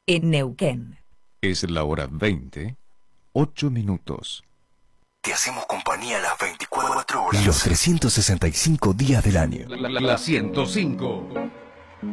en Neuquén. Es la hora 20, 8 minutos. Te hacemos compañía las 24 horas. Los 365 días del año. La 105.